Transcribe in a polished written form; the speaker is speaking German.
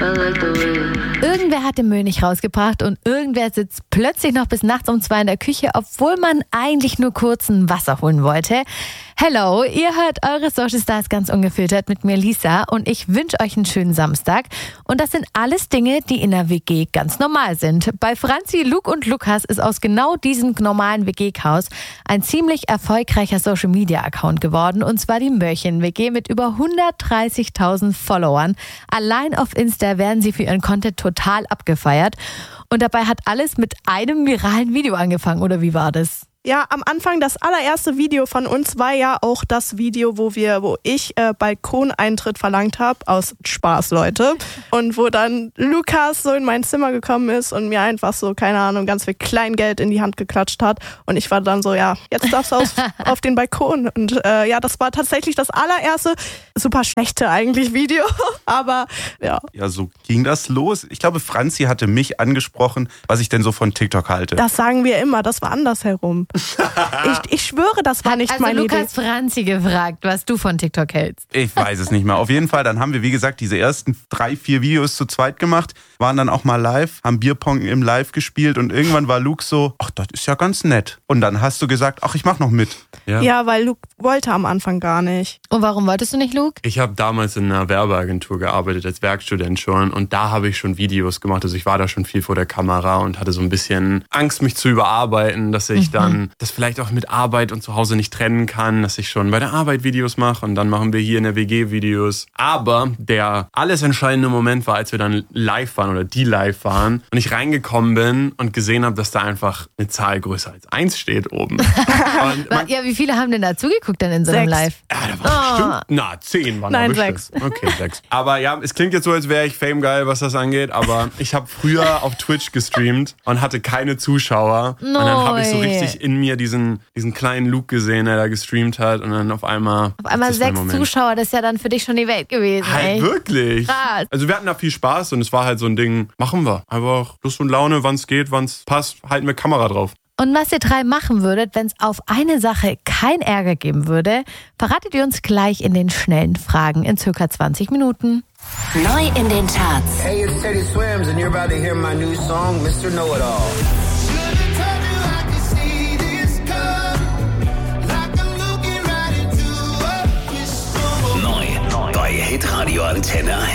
Irgendwer hat den Müll nicht rausgebracht und irgendwer sitzt plötzlich noch bis nachts um 2 in der Küche, obwohl man eigentlich nur kurz ein Wasser holen wollte. Hello, ihr hört eure Social Stars ganz ungefiltert mit mir Lisa und ich wünsche euch einen schönen Samstag. Und das sind alles Dinge, die in der WG ganz normal sind. Bei Franzi, Luke und Lukas ist aus genau diesem normalen WG-Chaos ein ziemlich erfolgreicher Social-Media-Account geworden, und zwar die Mörchen-WG mit über 130.000 Followern. Allein auf Insta werden sie für ihren Content total abgefeiert. Und dabei hat alles mit einem viralen Video angefangen, oder wie war das? Ja, am Anfang das allererste Video von uns war ja auch das Video, wo ich Balkoneintritt verlangt habe, aus Spaß, Leute. Und wo dann Lukas so in mein Zimmer gekommen ist und mir einfach so, keine Ahnung, ganz viel Kleingeld in die Hand geklatscht hat. Und ich war dann so, ja, jetzt darfst du auf den Balkon. Und ja, das war tatsächlich das allererste, super schlechte eigentlich Video. Aber ja. Ja, so ging das los. Ich glaube, Franzi hatte mich angesprochen, was ich denn so von TikTok halte. Das sagen wir immer, das war andersherum. Ich schwöre, das war nicht meine Idee. Also Lukas Franzi gefragt, was du von TikTok hältst. Ich weiß es nicht mehr. Auf jeden Fall, dann haben wir, wie gesagt, diese ersten 3-4 Videos zu zweit gemacht, waren dann auch mal live, haben Bierpong im Live gespielt und irgendwann war Luke so, ach, das ist ja ganz nett. Und dann hast du gesagt, ach, ich mach noch mit. Ja, weil Luke wollte am Anfang gar nicht. Und warum wolltest du nicht, Luke? Ich habe damals in einer Werbeagentur gearbeitet, als Werkstudent schon, und da habe ich schon Videos gemacht. Also ich war da schon viel vor der Kamera und hatte so ein bisschen Angst, mich zu überarbeiten, dass ich dann das vielleicht auch mit Arbeit und zu Hause nicht trennen kann, dass ich schon bei der Arbeit Videos mache und dann machen wir hier in der WG Videos. Aber der alles entscheidende Moment war, als wir dann live waren oder die live waren und ich reingekommen bin und gesehen habe, dass da einfach eine Zahl größer als 1 steht oben. Ja, wie viele haben denn da zugeguckt denn in so einem 6. Live? Ja, da waren bestimmt, 10 waren da bestimmt. 6. Okay, 6. Aber ja, es klingt jetzt so, als wäre ich famegeil, was das angeht, aber ich habe früher auf Twitch gestreamt und hatte keine Zuschauer. Und dann habe ich so richtig in mir diesen kleinen Luke gesehen, der da gestreamt hat, und dann auf einmal 6 Zuschauer, das ist ja dann für dich schon die Welt gewesen. Halt ey. wirklich. Krass. Also wir hatten da viel Spaß und es war halt so ein Ding, machen wir. Einfach Lust und Laune, wann es geht, wann es passt, halten wir Kamera drauf. Und was ihr 3 machen würdet, wenn es auf eine Sache kein Ärger geben würde, verratet ihr uns gleich in den schnellen Fragen in circa 20 Minuten. Neu in den Charts. Hey, it's Teddy Swims and you're about to hear my new song, Mr. Know-It-All. Neu bei Hitradio Antenne 1.